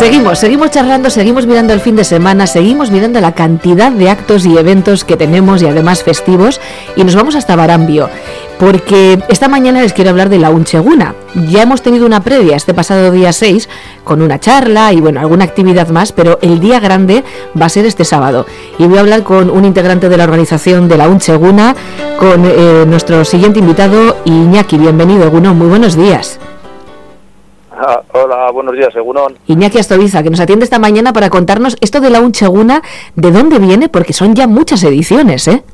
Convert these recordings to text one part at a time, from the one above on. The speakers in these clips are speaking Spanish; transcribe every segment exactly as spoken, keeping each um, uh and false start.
Seguimos, seguimos charlando, seguimos mirando el fin de semana, seguimos mirando la cantidad de actos y eventos que tenemos y además festivos, y nos vamos hasta Barambio, porque esta mañana les quiero hablar de la Uncheguna. Ya hemos tenido una previa este pasado día seis con una charla y bueno, alguna actividad más, pero el día grande va a ser este sábado. Y voy a hablar con un integrante de la organización de la Uncheguna, con eh, nuestro siguiente invitado, Iñaki. Bienvenido, Egunon, muy buenos días. Ah, hola, buenos días, Egunon. Iñaki Astoviza, que nos atiende esta mañana para contarnos esto de la Uncheguna, ¿de dónde viene? Porque son ya muchas ediciones, ¿eh?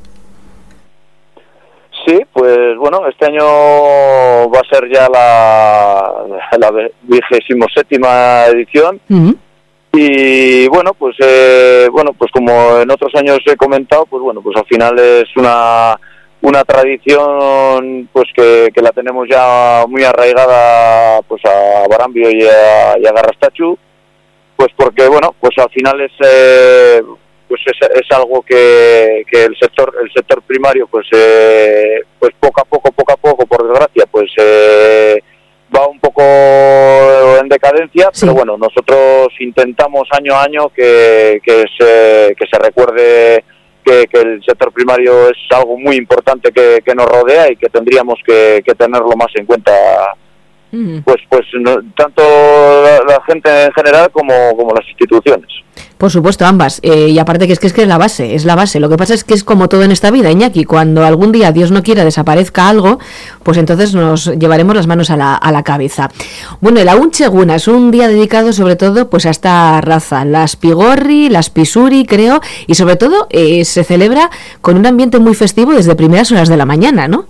Sí, pues bueno, este año va a ser ya la, la vigésimo séptima edición. Uh-huh. Y bueno, pues eh, bueno, pues como en otros años he comentado, pues bueno, pues al final es una una tradición pues que, que la tenemos ya muy arraigada pues a Barambio y a, y a Garrastachu, pues porque bueno, pues al final es eh, pues es, es algo que, que el sector el sector primario pues eh, pues poco a poco poco a poco por desgracia pues eh, va un poco en decadencia, sí. Pero bueno, nosotros intentamos año a año que, que se que se recuerde Que, que el sector primario es algo muy importante que, que nos rodea y que tendríamos que, que tenerlo más en cuenta, uh-huh. pues pues no, tanto la, la gente en general como, como las instituciones. Por supuesto, ambas, eh, y aparte que es que es que es la base, es la base. Lo que pasa es que es como todo en esta vida, Iñaki, cuando algún día, Dios no quiera, desaparezca algo, pues entonces nos llevaremos las manos a la, a la cabeza. Bueno, la Uncheguna es un día dedicado sobre todo pues a esta raza, las Pigorri, las Pisuri, creo, y sobre todo eh, se celebra con un ambiente muy festivo desde primeras horas de la mañana, ¿no?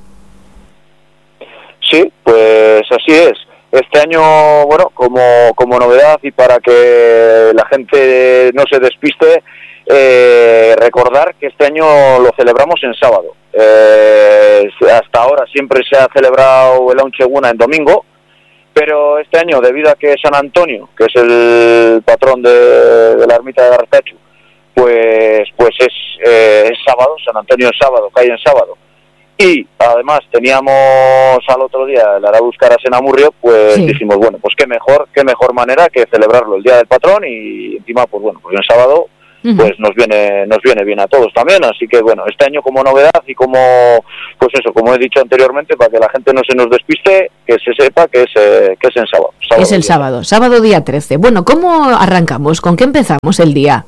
Sí, pues así es. Este año, bueno, como, como novedad y para que la gente no se despiste, eh, recordar que este año lo celebramos en sábado. Eh, hasta ahora siempre se ha celebrado el Uncheguna en domingo, pero este año, debido a que San Antonio, que es el patrón de, de la ermita de Garrastachu, pues, pues es, eh, es sábado, San Antonio es sábado, cae en sábado. Y además teníamos al otro día el Arabus Caras en Amurrio, pues sí. Dijimos, bueno, pues qué mejor, qué mejor manera que celebrarlo el día del patrón y encima, pues bueno, pues en sábado, uh-huh. pues nos viene, nos viene bien a todos también, así que bueno, este año como novedad y como, pues eso, como he dicho anteriormente, para que la gente no se nos despiste, que se sepa que es, eh, que es en sábado. sábado es el día. sábado, sábado día trece. Bueno, ¿cómo arrancamos? ¿Con qué empezamos el día?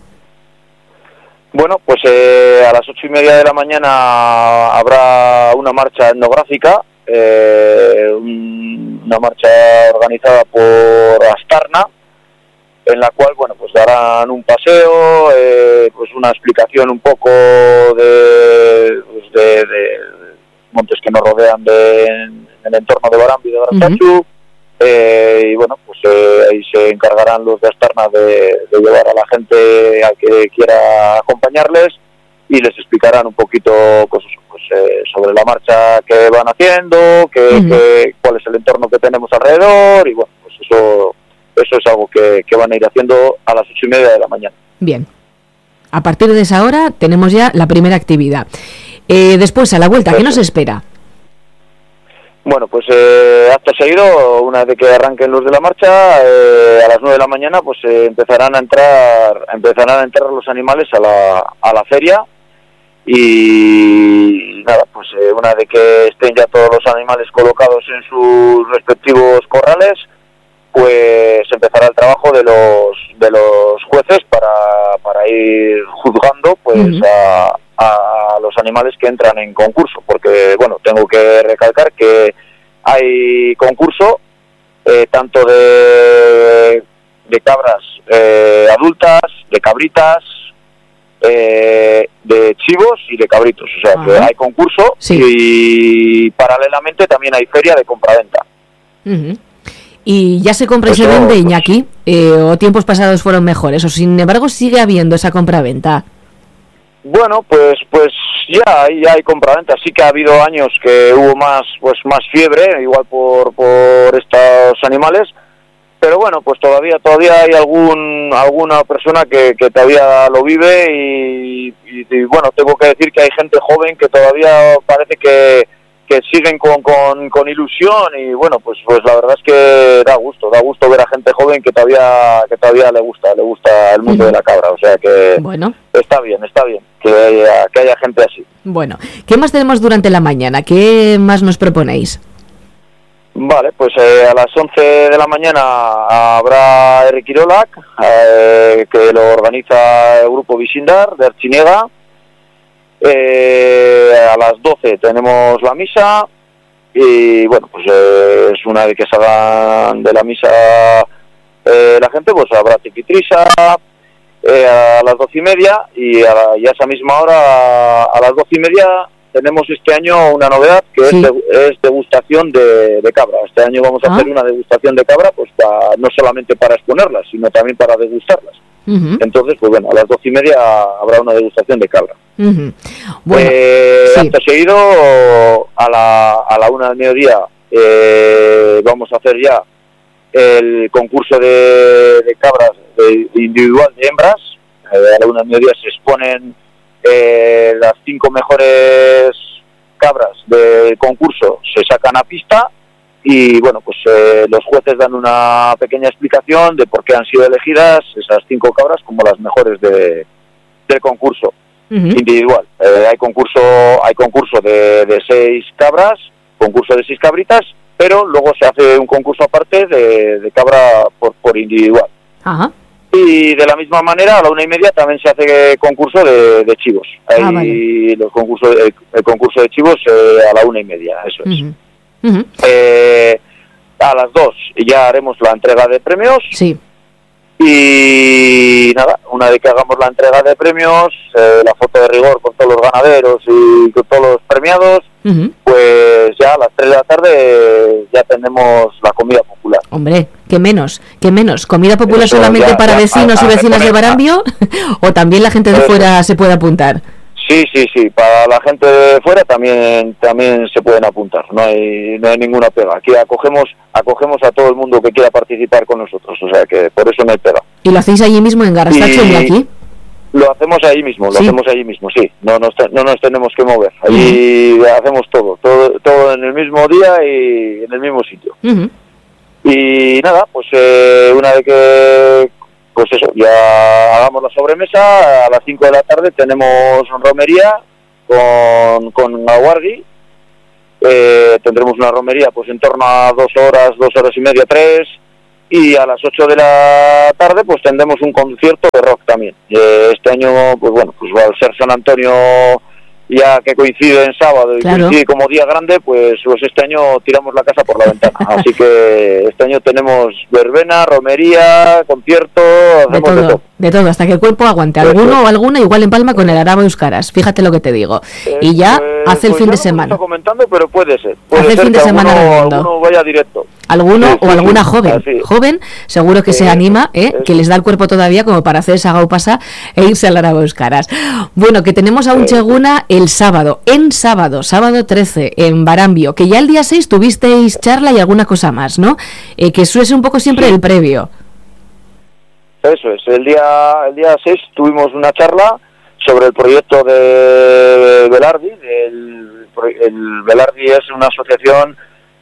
Bueno, pues eh, a las ocho y media de la mañana habrá una marcha etnográfica, eh, una marcha organizada por Astarna, en la cual, bueno, pues darán un paseo, eh, pues una explicación un poco de, pues de, de montes que nos rodean de, en el entorno de Barambio y de Garrastachu. Uh-huh. Eh, y bueno, pues eh, ahí se encargarán los de Astarna de, de llevar a la gente a que quiera acompañarles y les explicarán un poquito pues, pues eh, sobre la marcha que van haciendo, que, uh-huh. que, cuál es el entorno que tenemos alrededor y bueno, pues eso eso es algo que, que van a ir haciendo a las ocho y media de la mañana. Bien, a partir de esa hora tenemos ya la primera actividad. Eh, después, a la vuelta, ¿qué nos espera? Bueno, pues eh, acto seguido, una vez que arranquen los de la marcha, eh, a las nueve de la mañana, pues eh, empezarán a entrar, empezarán a entrar los animales a la a la feria y nada, pues eh, una vez que estén ya todos los animales colocados en sus respectivos corrales, pues empezará el trabajo de los de los jueces para para ir juzgando, pues uh-huh. a a los animales que entran en concurso, porque bueno, tengo que recalcar que hay concurso eh, tanto de de cabras eh, adultas, de cabritas, eh, de chivos y de cabritos, o sea, uh-huh. que hay concurso sí. y paralelamente también hay feria de compraventa. Uh-huh. ¿Y ya se compra y se vende, Iñaki? Eh, ¿O tiempos pasados fueron mejores? ¿O sin embargo sigue habiendo esa compraventa? Bueno, pues pues ya hay, ya hay compraventa. Sí que ha habido años que hubo más pues más fiebre, igual por por estos animales, pero bueno, pues todavía todavía hay algún alguna persona que, que todavía lo vive y, y, y bueno, tengo que decir que hay gente joven que todavía parece que que siguen con, con, con ilusión y bueno, pues pues la verdad es que da gusto, da gusto ver a gente joven que todavía que todavía le gusta, le gusta el mundo uh-huh. de la cabra, o sea que bueno. está bien, está bien que haya, que haya gente así. Bueno, ¿qué más tenemos durante la mañana? ¿Qué más nos proponéis? Vale, pues eh, a las once de la mañana habrá Herri Kirolak, eh, que lo organiza el grupo Visindar de Artziniega. Eh, a las doce tenemos la misa y bueno, pues eh, es una vez que salgan de la misa eh, la gente, pues habrá tiquitrisa eh, a las doce y media y a, la, y a esa misma hora, a las doce y media, tenemos este año una novedad que sí. es, de, es degustación de, de cabra. Este año vamos a ¿Ah? hacer una degustación de cabra, pues para, no solamente para exponerlas, sino también para degustarlas. Uh-huh. Entonces, pues bueno, a las doce y media habrá una degustación de cabra. Uh-huh. Bueno, eh, sí. Acto seguido, a la, a la una del mediodía, eh, vamos a hacer ya el concurso de, de cabras de, de individual de hembras. Eh, a la una del mediodía se exponen eh, las cinco mejores cabras del concurso, se sacan a pista. Y bueno, pues eh, los jueces dan una pequeña explicación de por qué han sido elegidas esas cinco cabras como las mejores de, del concurso uh-huh. individual. Eh, hay concurso hay concurso de, de seis cabras, concurso de seis cabritas, pero luego se hace un concurso aparte de, de cabra por, por individual. Uh-huh. Y de la misma manera, a la una y media también se hace concurso de, de chivos. Hay ah, vale. los concursos, el, el concurso de chivos eh, a la una y media, eso es. Uh-huh. Uh-huh. Eh, a las dos ya haremos la entrega de premios. Sí. Y nada, una vez que hagamos la entrega de premios, eh, la foto de rigor con todos los ganaderos y con todos los premiados, uh-huh. pues ya a las tres de la tarde ya tenemos la comida popular. Hombre, ¿qué menos? ¿Qué menos? ¿Comida popular Eso, solamente ya, para ya, vecinos a, a y vecinas de Barambio? ¿O también la gente de Eso. fuera se puede apuntar? Sí, sí, sí, para la gente de fuera también también se pueden apuntar, no hay no hay ninguna pega. Aquí acogemos acogemos a todo el mundo que quiera participar con nosotros, o sea que por eso no hay pega. ¿Y lo hacéis allí mismo en Garrastacho y aquí? Lo hacemos ahí mismo, lo ¿Sí? hacemos allí mismo, sí, no nos, no nos tenemos que mover, allí uh-huh. hacemos todo, todo todo en el mismo día y en el mismo sitio. Uh-huh. Y nada, pues eh, una vez que... Pues eso, ya hagamos la sobremesa, a las cinco de la tarde tenemos romería con, con Aguardi, eh, tendremos una romería pues en torno a dos horas, dos horas y media, tres, y a las ocho de la tarde pues tendremos un concierto de rock también. Eh, este año, pues bueno, pues va a ser San Antonio, ya que coincide en sábado y claro. coincide como día grande, pues, pues este año tiramos la casa por la ventana. Así que este año tenemos verbena, romería, concierto, de todo, de todo, de todo, hasta que el cuerpo aguante. Alguno pues, o alguna igual empalma con el Arabo Euskaras, fíjate lo que te digo. Eh, y ya pues, hace el pues fin de semana. No estoy comentando, pero puede ser. Puede hace ser el fin de semana alguno, alguno vaya directo. Alguno sí, sí, o alguna sí, joven, así. joven, seguro que sí, se anima, ¿eh? que les da el cuerpo todavía como para hacer esa gaupasa e irse al Arabo Euskaras. Bueno, que tenemos a Uncheguna el sábado, en sábado, sábado trece, en Barambio, que ya el día seis tuvisteis charla y alguna cosa más, ¿no? Eh, que eso es un poco siempre sí. el previo. Eso es, el día el día seis tuvimos una charla sobre el proyecto de Belardi. El, el Belardi es una asociación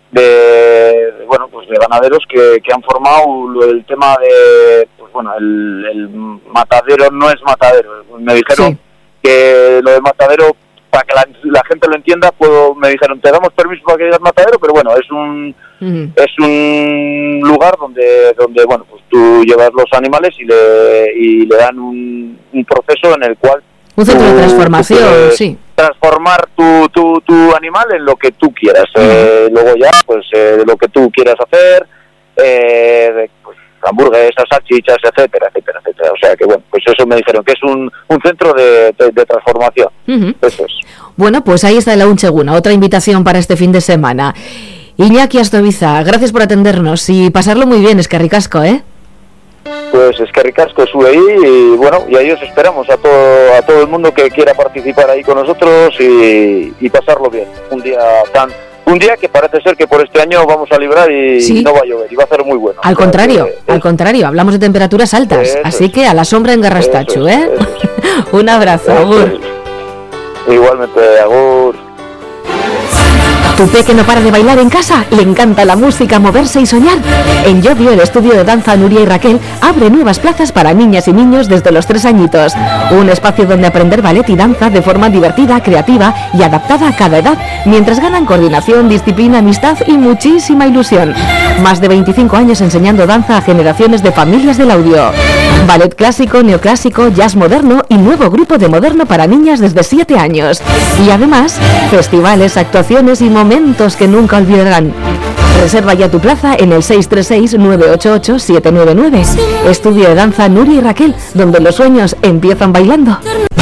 de bueno pues de ganaderos que, que han formado el tema de pues bueno el, el matadero no es matadero. Me dijeron sí. que lo de matadero, para que la, la gente lo entienda, puedo me dijeron te damos permiso para que digas matadero, pero bueno, es un uh-huh. es un lugar donde donde bueno pues tú llevas los animales y le y le dan un, un proceso en el cual un centro tú, de transformación, sí. Transformar tu, tu, tu animal en lo que tú quieras. Uh-huh. Eh, luego ya, pues, eh, lo que tú quieras hacer, eh, pues, hamburguesas, salchichas, etcétera, etcétera, etcétera. O sea que, bueno, pues eso me dijeron, que es un, un centro de, de, de transformación. Uh-huh. Eso es. Bueno, pues ahí está la Uncheguna, otra invitación para este fin de semana. Iñaki Astoviza, gracias por atendernos y pasarlo muy bien, es que ricasco, ¿eh? Pues es que ricasco sube ahí y bueno, y ahí os esperamos a todo a todo el mundo que quiera participar ahí con nosotros y, y pasarlo bien. Un día tan un día que parece ser que por este año vamos a librar y ¿Sí? no va a llover y va a ser muy bueno. Al contrario, que, al es, contrario, hablamos de temperaturas altas, así es, que a la sombra en Garrastacho, es, ¿eh? Es. Un abrazo, agur. Igualmente, agur. ¿Tu peque no para de bailar en casa? ¿Le encanta la música, moverse y soñar? En Yodio, el estudio de danza Nuria y Raquel abre nuevas plazas para niñas y niños desde los tres añitos. Un espacio donde aprender ballet y danza de forma divertida, creativa y adaptada a cada edad, mientras ganan coordinación, disciplina, amistad y muchísima ilusión. Más de veinticinco años enseñando danza a generaciones de familias del audio. Ballet clásico, neoclásico, jazz moderno y nuevo grupo de moderno para niñas desde siete años. Y además, festivales, actuaciones y momentos que nunca olvidarán. Reserva ya tu plaza en el seis tres seis, nueve ocho ocho, siete nueve nueve. Estudio de danza Nuria y Raquel, donde los sueños empiezan bailando.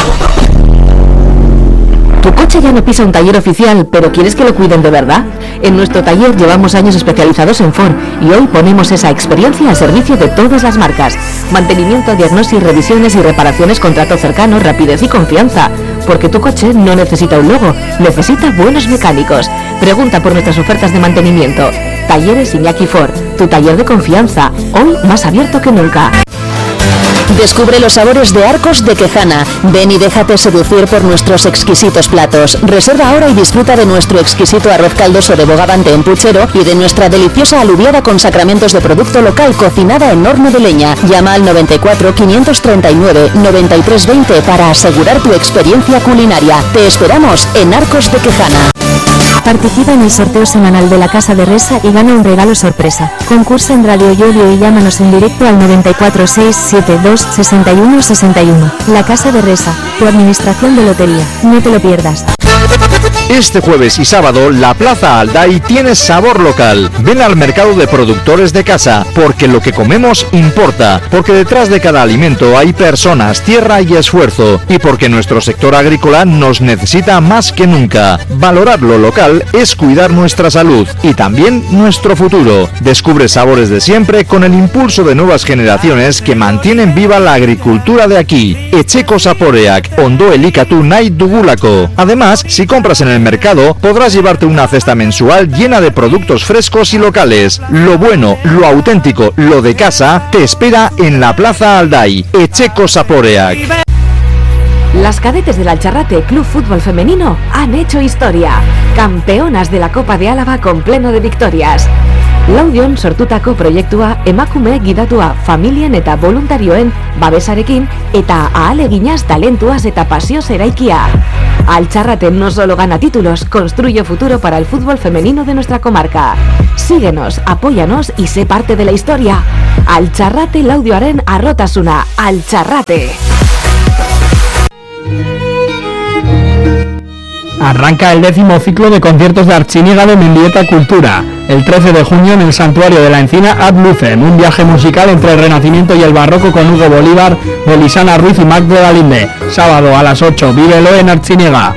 ¿Tu coche ya no pisa un taller oficial, pero quieres que lo cuiden de verdad? En nuestro taller llevamos años especializados en Ford y hoy ponemos esa experiencia al servicio de todas las marcas. Mantenimiento, diagnosis, revisiones y reparaciones con trato cercano, rapidez y confianza. Porque tu coche no necesita un logo, necesita buenos mecánicos. Pregunta por nuestras ofertas de mantenimiento. Talleres Iñaki Ford, tu taller de confianza, hoy más abierto que nunca. Descubre los sabores de Arcos de Quezana. Ven y déjate seducir por nuestros exquisitos platos. Reserva ahora y disfruta de nuestro exquisito arroz caldoso de bogavante en puchero y de nuestra deliciosa alubiada con sacramentos de producto local cocinada en horno de leña. Llama al noventa y cuatro, quinientos treinta y nueve, noventa y tres veinte para asegurar tu experiencia culinaria. Te esperamos en Arcos de Quezana. Participa en el sorteo semanal de la Casa de Resa y gana un regalo sorpresa. Concursa en Radio Yodio y llámanos en directo al noventa y cuatro, seis siete dos, sesenta y uno sesenta y uno. La Casa de Resa, tu administración de lotería. No te lo pierdas. Este jueves y sábado, la Plaza Alday tiene sabor local. Ven al mercado de productores de casa, porque lo que comemos importa, porque detrás de cada alimento hay personas, tierra y esfuerzo, y porque nuestro sector agrícola nos necesita más que nunca. Valorar lo local es cuidar nuestra salud y también nuestro futuro. Descubre sabores de siempre con el impulso de nuevas generaciones que mantienen viva la agricultura de aquí. Etxeko Zaporeak, Ondo Elikatu nahi dugulako. Además, si compras en el mercado, podrás llevarte una cesta mensual llena de productos frescos y locales. Lo bueno, lo auténtico, lo de casa, te espera en la Plaza Alday. Etxeko Zaporeak. Las cadetes del Alcharrate Club Fútbol Femenino han hecho historia. Campeonas de la Copa de Álava con pleno de victorias. Laudion sortutako proiektua emakume gidatua familien eta voluntarioen babesarekin eta ahaleginaz talentuaz eta pasioz eraikia. Alcharrate no solo gana títulos, construye futuro para el fútbol femenino de nuestra comarca. Síguenos, apóyanos y sé parte de la historia. Alcharrate Laudioaren arrotasuna. Alcharrate. Arranca el décimo ciclo de conciertos de Artziniega de Mendieta Cultura. El trece de junio en el Santuario de la Encina Ad Lucem, un viaje musical entre el Renacimiento y el Barroco con Hugo Bolívar, Belisana Ruiz y Magda Linde. Sábado a las ocho, vívelo en Artziniega.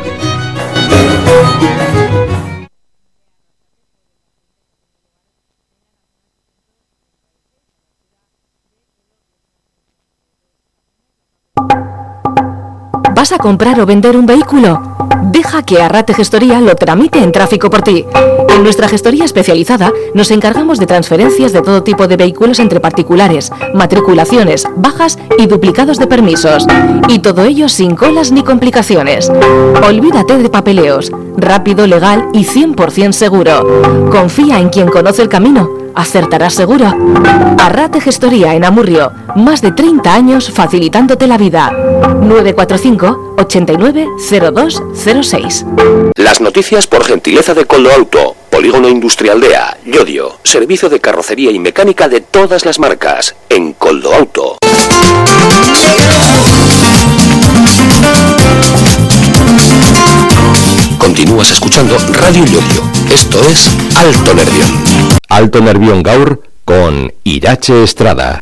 ¿Vas a comprar o vender un vehículo? Deja que Arrate Gestoría lo tramite en tráfico por ti. En nuestra gestoría especializada nos encargamos de transferencias de todo tipo de vehículos entre particulares, matriculaciones, bajas y duplicados de permisos. Y todo ello sin colas ni complicaciones. Olvídate de papeleos. Rápido, legal y cien por ciento seguro. Confía en quien conoce el camino. Acertarás seguro. Arrate Gestoría en Amurrio. Más de treinta años facilitándote la vida. nueve cuatro cinco, ochenta y nueve, cero dos cero seis. Las noticias por gentileza de Coldo Auto. Polígono Industrial D E A, Llodio. Servicio de carrocería y mecánica de todas las marcas. En Coldo Auto. Continúas escuchando Radio Llodio. Esto es Alto Nervión. Alto Nervión Gaur con Irache Estrada.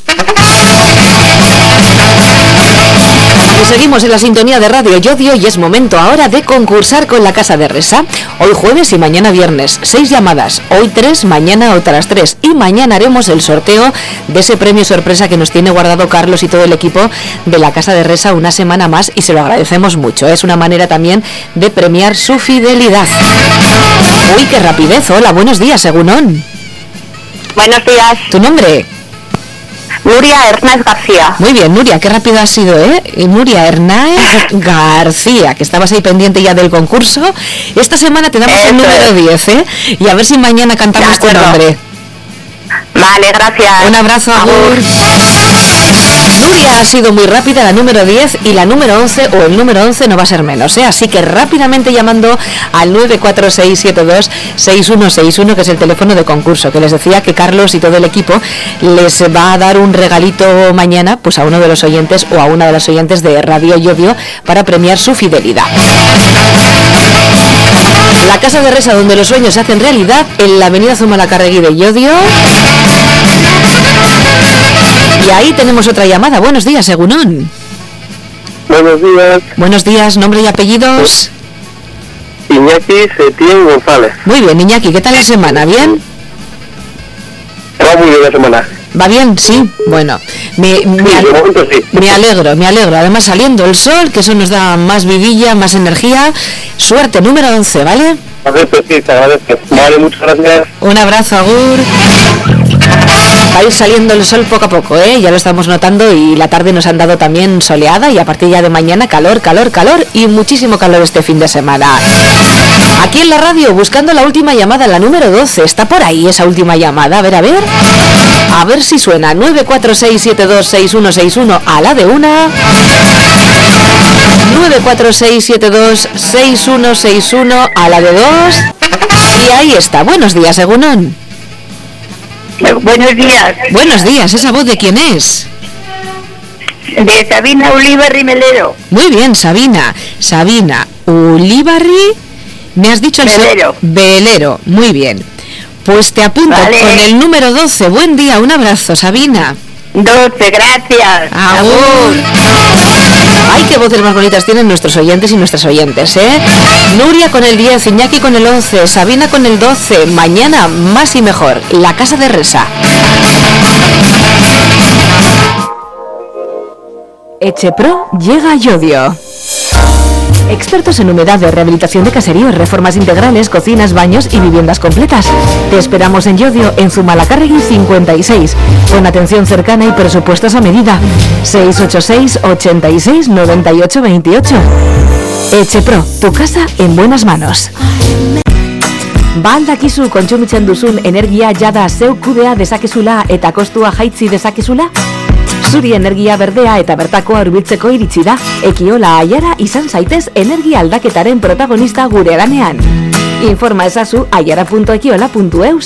Y seguimos en la sintonía de Radio Llodio y es momento ahora de concursar con la Casa de Resa. Hoy jueves y mañana viernes, seis llamadas, hoy tres, mañana otras tres. Y mañana haremos el sorteo de ese premio sorpresa que nos tiene guardado Carlos y todo el equipo de la Casa de Resa una semana más y se lo agradecemos mucho. Es una manera también de premiar su fidelidad. Uy, qué rapidez. Hola, buenos días, Egunon. Buenos días. ¿Tu nombre? Nuria Hernández García. Muy bien, Nuria, qué rápido has sido, ¿eh? Nuria Hernández García, que estabas ahí pendiente ya del concurso. Esta semana te damos Eso el número es. diez, ¿eh? Y a ver si mañana cantamos tu nombre. Vale, gracias. Un abrazo, Agur. Nuria ha sido muy rápida, la número diez, y la número once, o el número once no va a ser menos, ¿eh? Así que rápidamente llamando al nueve cuatro seis siete dos seis uno seis uno, que es el teléfono de concurso, que les decía que Carlos y todo el equipo les va a dar un regalito mañana, pues a uno de los oyentes o a una de las oyentes de Radio Llodio, para premiar su fidelidad. La casa de Resa, donde los sueños se hacen realidad, en la avenida Zumalacárregui de Llodio. Y ahí tenemos otra llamada. Buenos días, Egunon. Buenos días. Buenos días, nombre y apellidos. Iñaki Setién González. Muy bien, Iñaki, ¿qué tal la semana? ¿Bien? Va muy bien la semana. ¿Va bien? Sí. Bueno, me, me, sí, de momento sí. me alegro, me alegro. Además, saliendo el sol, que eso nos da más vidilla, más energía. Suerte, número once, ¿vale? A ver, pues sí, te agradezco. Vale, muchas gracias. Un abrazo, Agur. Va a ir saliendo el sol poco a poco, ¿eh? Ya lo estamos notando, y la tarde nos han dado también soleada, y a partir ya de mañana calor, calor, calor y muchísimo calor este fin de semana. Aquí en la radio, buscando la última llamada, la número doce. Está por ahí esa última llamada. A ver, a ver. A ver si suena. nueve cuatro seis siete dos seis uno seis uno a la de una. nueve cuatro seis siete dos seis uno seis uno a la de dos. Y ahí está. Buenos días, Egunon. Buenos días. Buenos días, ¿esa voz de quién es? De Sabina Ulibarri Melero. Muy bien, Sabina. Sabina Ulibarri, me has dicho el Velero. So- Velero, muy bien. Pues te apunto Vale. con el número doce. Buen día, un abrazo, Sabina. doce, gracias. Agur. Ay, qué voces más bonitas tienen nuestros oyentes y nuestras oyentes, ¿eh? Nuria con el diez, Iñaki con el once, Sabina con el doce. Mañana más y mejor, la casa de Resa. Echepro llega a Llodio. Expertos en humedades, rehabilitación de caseríos, reformas integrales, cocinas, baños y viviendas completas. Te esperamos en Llodio, en Zumalacárregui cincuenta y seis, con atención cercana y presupuestos a medida. seis ocho seis, ochenta y seis, noventa y ocho veintiocho. Echepro, tu casa en buenas manos. Ba aldakizu kontsumitzen duzun energia jada zeu kudea dezakezula eta kostua jaitsi dezakezula? Zuri energia berdea eta bertakoa hurbiltzeko iritsi da. Ekiola Aiara izan zaitez energia aldaketaren protagonista gure lanean. Informa ezazu aiara punto ekiola punto eus.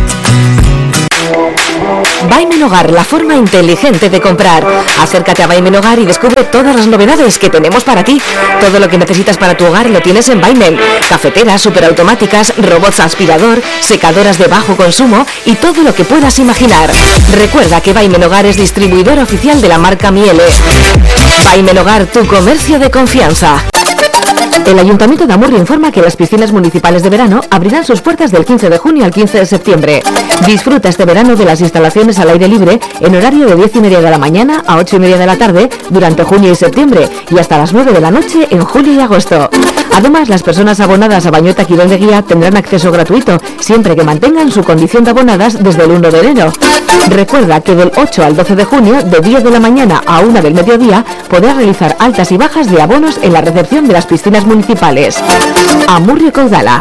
Baimen Hogar, la forma inteligente de comprar. Acércate a Baimen Hogar y descubre todas las novedades que tenemos para ti. Todo lo que necesitas para tu hogar lo tienes en Baimen. Cafeteras superautomáticas, robots aspirador, secadoras de bajo consumo y todo lo que puedas imaginar. Recuerda que Baimen Hogar es distribuidor oficial de la marca Miele. Baimen Hogar, tu comercio de confianza. El Ayuntamiento de Amurrio informa que las piscinas municipales de verano abrirán sus puertas del quince de junio al quince de septiembre. Disfruta este verano de las instalaciones al aire libre en horario de diez y media de la mañana a ocho y media de la tarde durante junio y septiembre, y hasta las nueve de la noche en julio y agosto. Además, las personas abonadas a Bañota Quirón de Guía tendrán acceso gratuito, siempre que mantengan su condición de abonadas desde el uno de enero. Recuerda que del ocho al doce de junio, de diez de la mañana a una del mediodía, podrás realizar altas y bajas de abonos en la recepción de las piscinas municipales. Amurrio Caudala.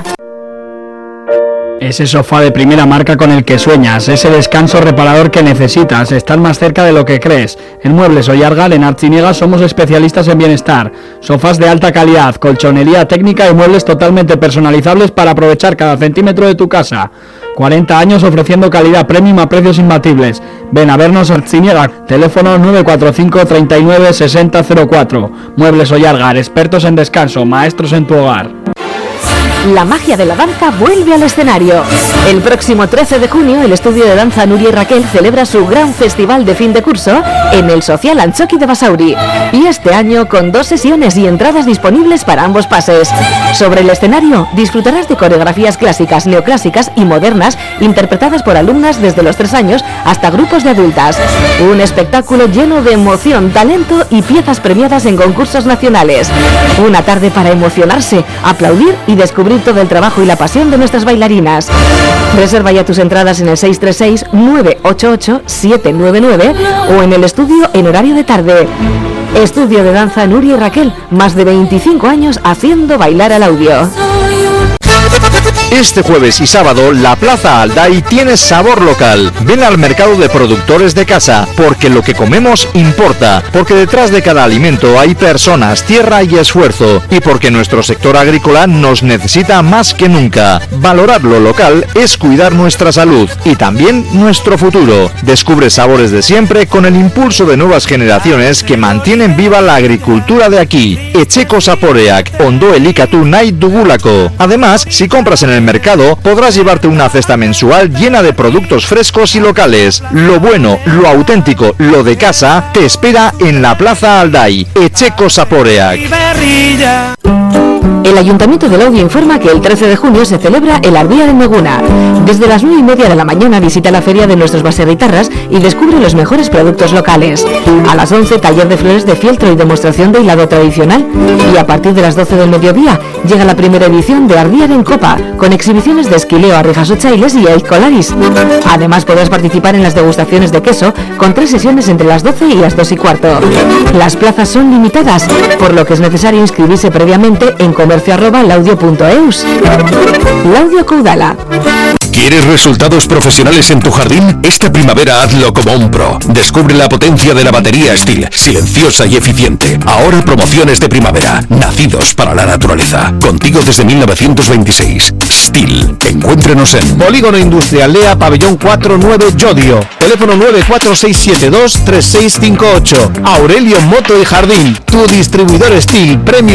Ese sofá de primera marca con el que sueñas, ese descanso reparador que necesitas, estar más cerca de lo que crees. En Muebles Ollargal, en Artziniega, somos especialistas en bienestar. Sofás de alta calidad, colchonería técnica y muebles totalmente personalizables para aprovechar cada centímetro de tu casa. cuarenta años ofreciendo calidad premium a precios imbatibles. Ven a vernos a Artziniega, teléfono nueve cuatro cinco, treinta y nueve, sesenta cero cuatro. Muebles Ollargal, expertos en descanso, maestros en tu hogar. La magia de la danza vuelve al escenario. El próximo trece de junio, el estudio de danza Nuria y Raquel celebra su gran festival de fin de curso en el Social Antxoki de Basauri. Y este año con dos sesiones y entradas disponibles para ambos pases. Sobre el escenario disfrutarás de coreografías clásicas, neoclásicas y modernas interpretadas por alumnas desde los tres años hasta grupos de adultas. Un espectáculo lleno de emoción, talento y piezas premiadas en concursos nacionales. Una tarde para emocionarse, aplaudir y descubrir fruto del trabajo y la pasión de nuestras bailarinas. Reserva ya tus entradas en el seis tres seis, nueve ocho ocho, siete nueve nueve o en el estudio en horario de tarde. Estudio de danza Nuria y Raquel, más de veinticinco años haciendo bailar al audio. Este jueves y sábado, la Plaza Alday tiene sabor local. Ven al mercado de productores de casa, porque lo que comemos importa, porque detrás de cada alimento hay personas, tierra y esfuerzo, y porque nuestro sector agrícola nos necesita más que nunca. Valorar lo local es cuidar nuestra salud y también nuestro futuro. Descubre sabores de siempre con el impulso de nuevas generaciones que mantienen viva la agricultura de aquí. Etxeko Zaporeak, Ondo Elikatu nahi dugulako. Además, si compras en el mercado, podrás llevarte una cesta mensual llena de productos frescos y locales. Lo bueno, lo auténtico, lo de casa, te espera en la Plaza Alday. Etxeko Zaporeak. El Ayuntamiento de Laudio informa que el trece de junio se celebra el Ardía de Meguna. Desde las nueve y media de la mañana visita la feria de nuestros baserritarras y descubre los mejores productos locales. A las once, taller de flores de fieltro y demostración de hilado tradicional. Y a partir de las doce del mediodía llega la primera edición de Ardía en Copa, con exhibiciones de esquileo, arrijas o chailes y aizcolaris. Además podrás participar en las degustaciones de queso, con tres sesiones entre las doce y las dos y cuarto. Las plazas son limitadas, por lo que es necesario inscribirse previamente en comercio arroba laudio punto eus. Laudio Caudala. ¿Quieres resultados profesionales en tu jardín? Esta primavera hazlo como un pro. Descubre la potencia de la batería Stihl, silenciosa y eficiente. Ahora promociones de primavera, nacidos para la naturaleza. Contigo desde mil novecientos veintiséis. Stihl. Encuéntrenos en Polígono Industrial Lea, Pabellón cuatro nueve, Llodio. Teléfono nueve cuatro seis siete dos, tres seis cinco ocho. Aurelio Moto y Jardín, tu distribuidor Stihl Premium